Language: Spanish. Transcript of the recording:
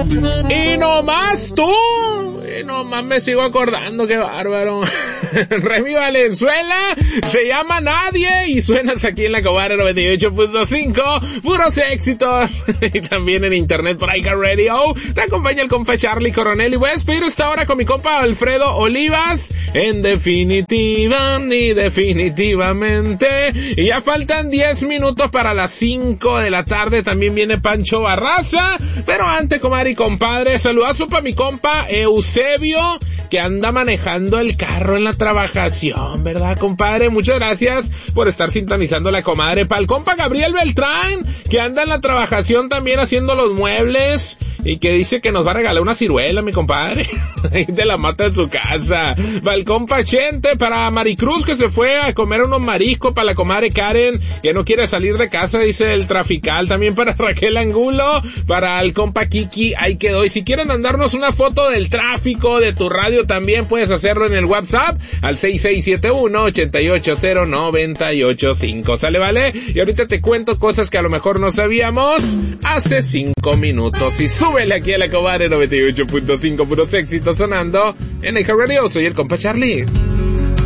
Y nomás tú. Y nomás me sigo acordando, qué bárbaro. Remy Valenzuela se llama Nadie y suenas aquí en la Comadre 98.5, puros éxitos. Y también en internet por iHeartRadio. Te acompaña el compa Charlie Coronel y voy a despedir esta hora con mi compa Alfredo Olivas. En definitiva, ni definitivamente. Y ya faltan 10 minutos para las 5 de la tarde. También viene Pancho Barraza. Pero antes, comadre y compadre, saludazo para mi compa Eusebio, que anda manejando el carro en la trabajación, ¿verdad, compadre? Muchas gracias por estar sintonizando la comadre. Para el compa Gabriel Beltrán, que anda en la trabajación también haciendo los muebles y que dice que nos va a regalar una ciruela, mi compadre, de la mata de su casa. Para el compa Chente, para Maricruz, que se fue a comer unos mariscos, para la comadre Karen, que no quiere salir de casa, dice el trafical. También para Raquel Angulo, para el compa Kiki, ahí quedó. Y si quieren mandarnos una foto del tráfico de tu radio, también puedes hacerlo en el WhatsApp al 6671-880985. ¿Sale, vale? Y ahorita te cuento cosas que a lo mejor no sabíamos hace 5 minutos. Y súbele aquí a la Comadre 98.5, puros éxitos sonando en iHeartRadio. Soy el compa Charlie.